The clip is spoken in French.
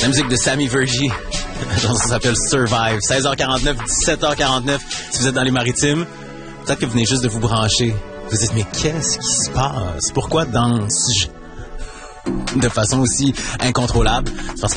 La musique de Sammy Vergy. La chanson s'appelle Survive. 16h49, 17h49. Si vous êtes dans les Maritimes, peut-être que vous venez juste de vous brancher. Vous dites, mais qu'est-ce qui se passe? Pourquoi danse-je de façon aussi incontrôlable? C'est parce